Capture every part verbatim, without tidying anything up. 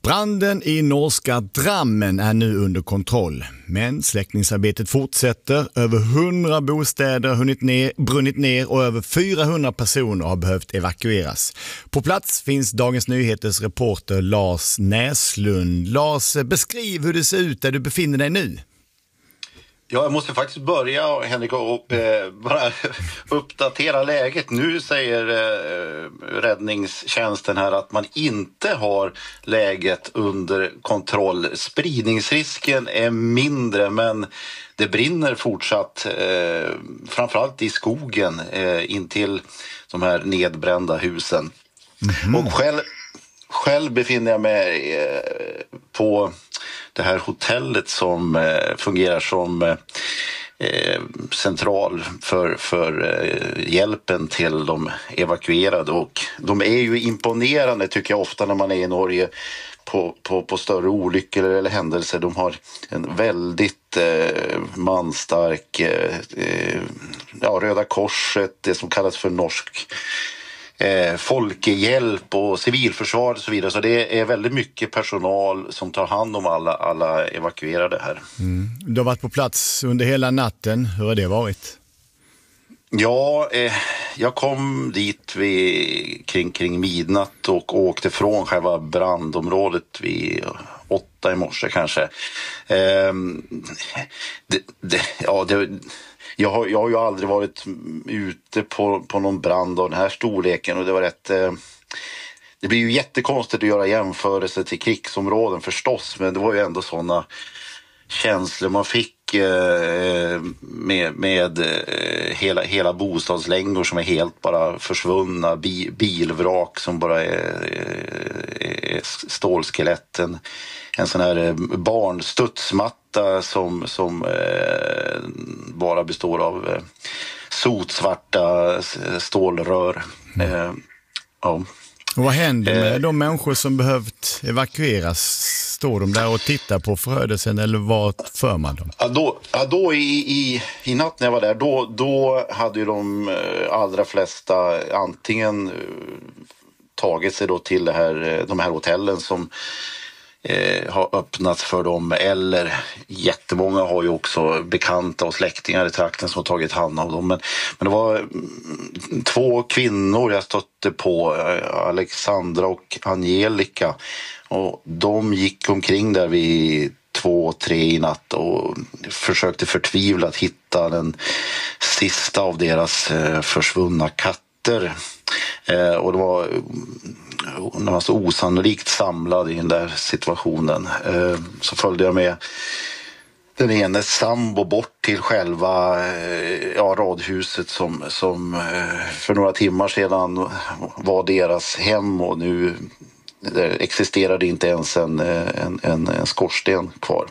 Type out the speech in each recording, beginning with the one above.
Branden i norska Drammen är nu under kontroll, men släckningsarbetet fortsätter. Över hundra bostäder har hunnit ner, brunnit ner och över fyrahundra personer har behövt evakueras. På plats finns Dagens Nyheters reporter Lars Näslund. Lars, beskriv hur det ser ut där du befinner dig nu. Ja, jag måste faktiskt börja, Henrik, och eh, bara uppdatera läget. Nu säger eh, räddningstjänsten här att man inte har läget under kontroll. Spridningsrisken är mindre, men det brinner fortsatt, eh, framförallt i skogen eh, intill de här nedbrända husen. Mm-hmm. Och själv, själv befinner jag mig eh, på det här hotellet som eh, fungerar som eh, central för, för eh, hjälpen till de evakuerade, och de är ju imponerande tycker jag ofta när man är i Norge på, på, på större olyckor eller händelser. De har en väldigt eh, manstark eh, ja, Röda Korset, det som kallas för norsk Eh, folkehjälp och civilförsvar och så vidare, så det är väldigt mycket personal som tar hand om alla, alla evakuerade här. Mm. Du har varit på plats under hela natten, hur har det varit? Ja, eh, jag kom dit vid, kring, kring midnatt och åkte från själva brandområdet vid åtta i morse kanske. Eh, det, det, ja, det Jag har, jag har ju aldrig varit ute på, på någon brand av den här storleken, och det var rätt... Eh, det blir ju jättekonstigt att göra jämförelser till krigsområden förstås, men det var ju ändå sådana känslor man fick eh, med, med eh, hela, hela bostadslängor som är helt bara försvunna, bi, bilvrak som bara är, är stålskeletten. En sån här barnstudsmatta som, som eh, bara består av eh, sotsvarta stålrör. Eh, ja. Och vad händer med eh, de människor som behövt evakueras? Står de där och tittar på förödelsen, eller vad för man dem? Ja, då, ja, då i, i, i natt när jag var där, då, då hade ju de allra flesta antingen tagit sig då till det här, de här hotellen som Eh, har öppnats för dem, eller jättemånga har ju också bekanta och släktingar i trakten som har tagit hand om dem. Men, men det var mm, två kvinnor jag stötte på, eh, Alexandra och Angelica, och de gick omkring där vid två, tre i natt och försökte förtvivlat hitta den sista av deras eh, försvunna katter. Eh, och det var när man så osannolikt samlad i den där situationen, eh, så följde jag med den ene sambo bort till själva eh, ja, radhuset som, som eh, för några timmar sedan var deras hem, och nu det existerade inte ens en, en, en, en skorsten kvar.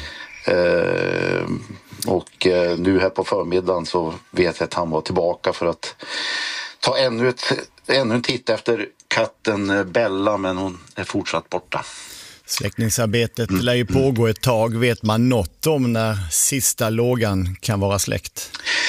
Eh, och eh, nu här på förmiddagen så vet jag att han var tillbaka för att ta ännu, ett, ännu en titt efter katten Bella, men hon är fortsatt borta. Släckningsarbetet mm. lär ju pågå ett tag. Vet man något om när sista lågan kan vara släckt?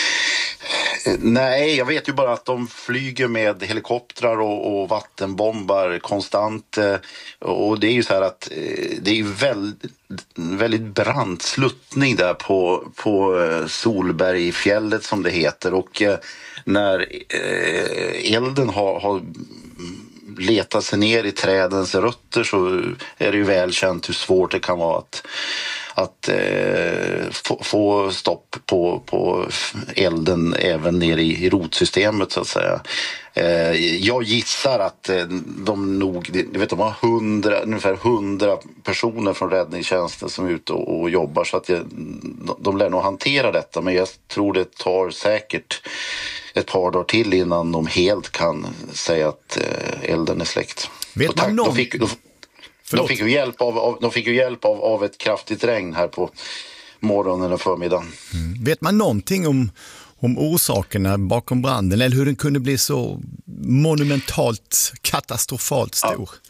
Nej, jag vet ju bara att de flyger med helikoptrar och, och vattenbombar konstant. Och det är ju så här att det är ju väldigt, väldigt brant sluttning där på, på Solbergfjället som det heter. Och när elden har, har letat sig ner i trädens rötter så är det ju välkänt hur svårt det kan vara att att eh, få, få stopp på, på elden även ner i, i rotsystemet så att säga. Eh, jag gissar att eh, de nog, jag vet de har hundra, ungefär hundra personer från räddningstjänsten som är ute och, och jobbar, så att jag, de, de lär nog hantera detta, men jag tror det tar säkert ett par dagar till innan de helt kan säga att eh, elden är släckt. Vet man någon? De fick ju hjälp av, av, de fick ju hjälp av, av ett kraftigt regn här på morgonen och förmiddagen. Mm. Vet man någonting om, om orsakerna bakom branden, eller hur den kunde bli så monumentalt, katastrofalt stor?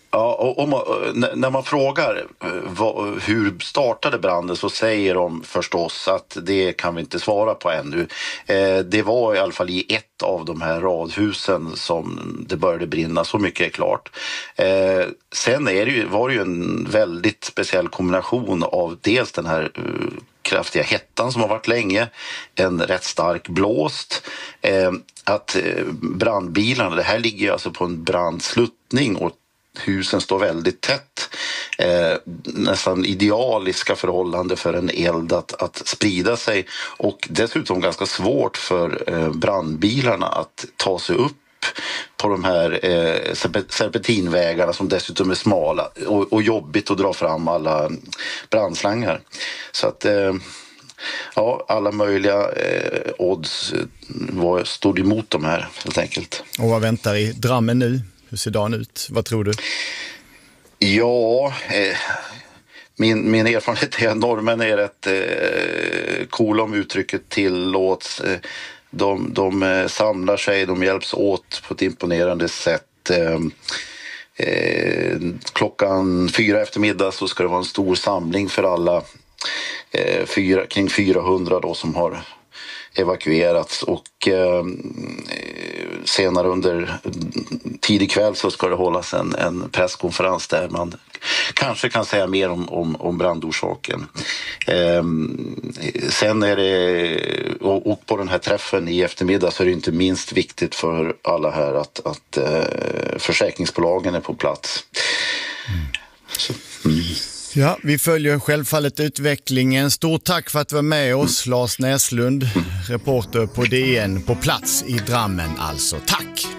Ja, och, och man, när man frågar vad, hur startade branden, så säger de förstås att det kan vi inte svara på ännu. Eh, det var i alla fall i ett av de här radhusen som det började brinna, så mycket är klart. Eh, sen är det ju, var det ju en väldigt speciell kombination av dels den här uh, kraftiga hettan som har varit länge, en rätt stark blåst, eh, att eh, brandbilarna, det här ligger alltså på en brandsluttning och husen står väldigt tätt. Eh, nästan idealiska förhållande för en eld att, att sprida sig, och dessutom ganska svårt för eh, brandbilarna att ta sig upp på de här eh, serpentinvägarna som dessutom är smala, och, och jobbigt att dra fram alla brandslangar. Så att eh, ja, alla möjliga eh, odds var, stod emot de här helt enkelt. Och vad väntar i Drammen nu? Hur ser dagen ut? Vad tror du? Ja, eh, min, min erfarenhet är att norrmän är rätt eh, cool om uttrycket tillåts. Eh, de, de samlar sig, de hjälps åt på ett imponerande sätt. Eh, eh, klockan fyra eftermiddag så ska det vara en stor samling för alla, eh, fyra, kring fyrahundra då, som har evakuerats, och eh, senare under tidig kväll så ska det hållas en, en presskonferens där man kanske kan säga mer om, om, om brandorsaken. Eh, sen är det, och, och på den här träffen i eftermiddag så är det inte minst viktigt för alla här att, att eh, försäkringsbolagen är på plats. Mm. Så, mm. Ja, vi följer självfallet utvecklingen. Stort tack för att du var med oss, Lars Näslund, reporter på D N på plats i Drammen alltså. Tack!